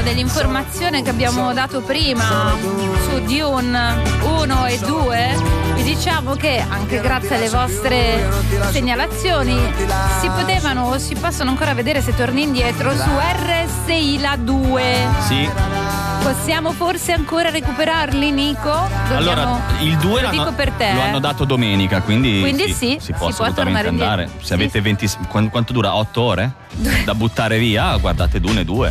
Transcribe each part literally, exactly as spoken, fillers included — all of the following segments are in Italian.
dell'informazione che abbiamo dato prima su Dune uno e due, vi diciamo che anche grazie alle vostre segnalazioni si potevano o si possono ancora vedere, se torni indietro, su R S I la due. Sì. Possiamo forse ancora recuperarli, Nico? Dobbiamo... Allora, il due lo l'hanno, dico per te, lo hanno dato domenica, quindi, quindi sì, sì, si può si può assolutamente tornare andare. indietro. Se Sì. avete venti, quanto dura? otto ore? Da buttare via, guardate Dune due.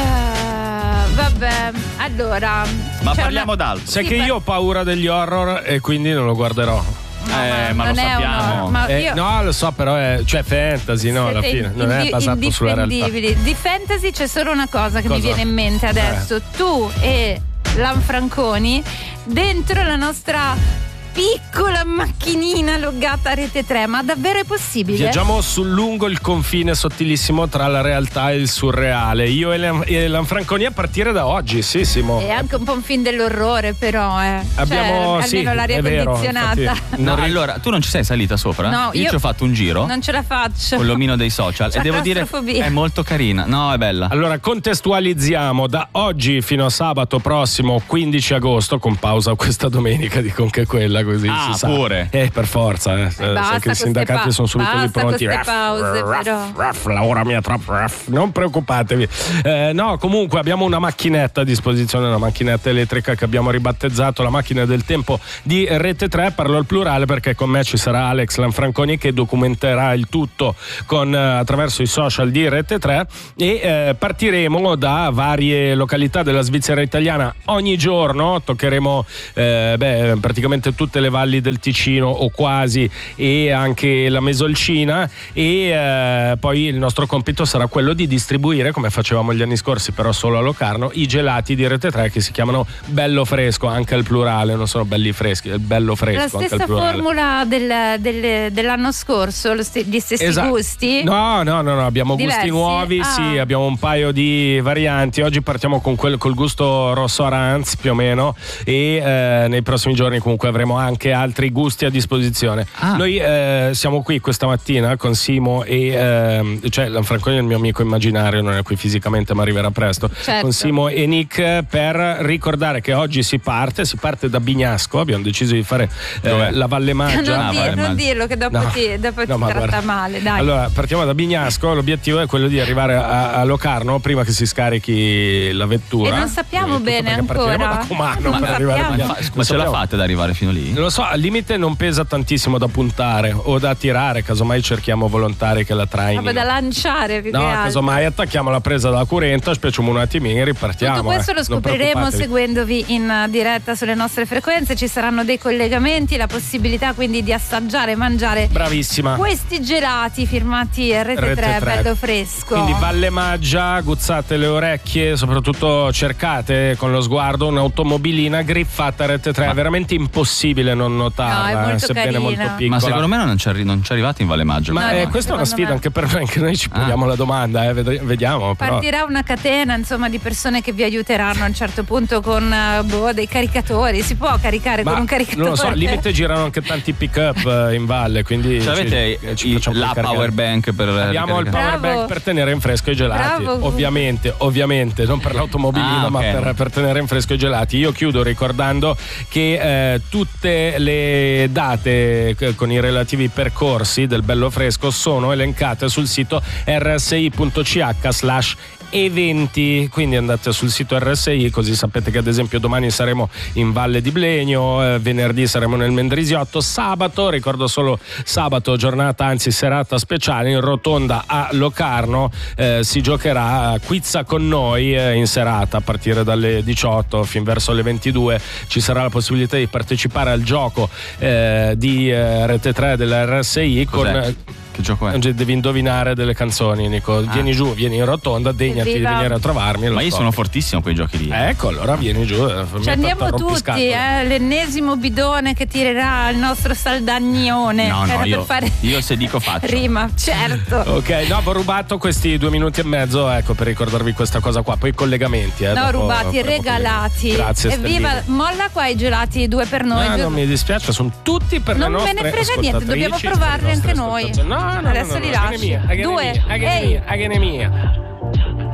Ah, vabbè, allora. Ma c'è parliamo una... d'altro. Sai Sì, che per- io ho paura degli horror e quindi non lo guarderò. No, Eh, ma lo non è sappiamo. un- ma Eh, io- no, lo so, però è cioè fantasy, no, alla Siete fine non è indi- basato sulla realtà. indifendibili. Di fantasy c'è solo una cosa che mi Cosa? viene in mente adesso. Eh. Tu e Lanfranconi dentro la nostra piccola macchinina loggata a Rete tre, ma davvero è possibile? Viaggiamo sul lungo il confine sottilissimo tra la realtà e il surreale. Io e, Lan- e Lanfranconi a partire da oggi, sì, Simo. È anche un po' un film dell'orrore, però, eh. Abbiamo cioè, sì, almeno l'aria è vero, condizionata. infatti. No, Non ri- allora, tu non ci sei salita sopra? No, io, io ci ho fatto un giro Non ce la faccio. con l'omino dei social C'ho e devo dire claustrofobia. è molto carina. No, è bella. Allora, contestualizziamo da oggi fino a sabato prossimo quindici agosto, con pausa questa domenica, dico anche quella, così Ah, si sa. pure. Eh, per forza, eh. Sai basta che i queste sindacati pa- sono subito lì basta pronti. queste Raff, pause, raff, però. raff, la ora mia troppo, raff. Non preoccupatevi. Eh, no, comunque abbiamo una macchinetta a disposizione, una macchinetta elettrica che abbiamo ribattezzato la macchina del tempo di Rete tre. Parlo al plurale perché con me ci sarà Alex Lanfranconi che documenterà il tutto con, eh, attraverso i social di Rete tre e eh, partiremo da varie località della Svizzera italiana. Ogni giorno toccheremo eh, beh, praticamente tutte le valli del Ticino o quasi, e anche la Mesolcina, e eh, poi il nostro compito sarà quello di distribuire, come facevamo gli anni scorsi però solo a Locarno, i gelati di Rete tre che si chiamano Bello Fresco, anche al plurale, non sono belli freschi, è bello fresco La anche al stessa plurale. formula del, del- dell'anno scorso, lo st- gli stessi Esatto. gusti? No, no, no, no, abbiamo Diversi? gusti nuovi, Ah. sì, abbiamo un paio di varianti. Oggi partiamo con quel col gusto rosso aranz più o meno, e eh, nei prossimi giorni comunque avremo anche altri gusti a disposizione. Ah. Noi eh, siamo qui questa mattina con Simo e ehm, cioè Lanfranconi è il mio amico immaginario, non è qui fisicamente ma arriverà presto. Certo. Con Simo e Nick per ricordare che oggi si parte, si parte da Bignasco, abbiamo deciso di fare eh, Dov'è? la Valle Maggia. Non, Ah, dir- vale, non ma- dirlo che dopo No. ti, dopo No, ti ma tratta guarda. male, dai. Allora, partiamo da Bignasco, l'obiettivo è quello di arrivare a, a Locarno prima che si scarichi la vettura. E non sappiamo Eh, tutto bene perché partiremo ancora. da Comano Non per arrivare a sappiamo. Bignasco. Ma, Non ma ce la sappiamo. fate ad arrivare fino lì? Non lo so, al limite non pesa tantissimo da puntare o da tirare, casomai cerchiamo volontari che la trainino. Vabbè, da lanciare più No, che altro. casomai attacchiamo la presa dalla curenta, spiacciamo un attimino e ripartiamo. Tutto questo eh. lo Non scopriremo preoccupatevi. seguendovi in diretta sulle nostre frequenze. Ci saranno dei collegamenti, la possibilità quindi di assaggiare e mangiare Bravissima. questi gelati firmati Rete tre, Rete tre. bello fresco. Quindi Valle Maggia, guzzate le orecchie, soprattutto cercate con lo sguardo un'automobilina griffata Rete tre. È veramente impossibile non notarla, No, è molto eh, sebbene carina. molto piccola. Ma secondo me non ci arri- non ci arrivate in Valle Maggio. Ma No, eh, no, questa è una secondo sfida me. anche per noi, anche noi ci poniamo Ah. la domanda, eh, ved- vediamo. Però. Partirà una catena, insomma, di persone che vi aiuteranno a un certo punto con eh, boh, dei caricatori. Si può caricare Ma con un caricatore? non lo so, al limite girano anche tanti pick up in valle, quindi Cioè, avete ci, ci i- facciamo la caricare. power bank per Abbiamo il ricaricare? power Bravo. bank per tenere in fresco i gelati. Bravo. Ovviamente, ovviamente, non per l'automobilino, Ah, ma ok. per, per tenere in fresco i gelati. Io chiudo ricordando che eh, tutte le date eh, con i relativi percorsi del bello fresco sono elencate sul sito r s i punto c h slash eventi, quindi andate sul sito R S I così sapete che ad esempio domani saremo in Valle di Blegno, eh, venerdì saremo nel Mendrisiotto, sabato, ricordo solo sabato, giornata anzi serata speciale in rotonda a Locarno, eh, si giocherà Quizza con noi eh, in serata a partire dalle diciotto fin verso le ventidue. Ci sarà la possibilità di partecipare al gioco eh, di eh, Rete tre della R S I. Cos'è? Con Che gioco è? devi indovinare delle canzoni, Nico. Ah. Vieni giù, vieni in rotonda, degnati di Evviva. venire a trovarmi. lo Ma io so. sono fortissimo con i giochi lì. Ecco, allora vieni giù. eh, fammi Ci andiamo tanto tutti, rompiscatole. eh, l'ennesimo bidone che tirerà il nostro Saldagnone. No, no, Era io- per fare io se dico faccio. rima, certo. Ok, no, ho rubato questi due minuti e mezzo, ecco, per ricordarvi questa cosa qua. Poi i collegamenti, eh. No, dopo rubati, faremo regalati. collegamenti. Grazie, Evviva, Stellini. molla qua i gelati due per noi. No, due- non mi dispiace, sono tutti per Non le me nostre ne frega niente, dobbiamo ascoltatrici, per le provarli nostre anche noi. ascoltatrici. No, no, Adesso no, no, li no, lasci. aghenemia, Due, aghenemia, aghenemia, ehi. aghenemia.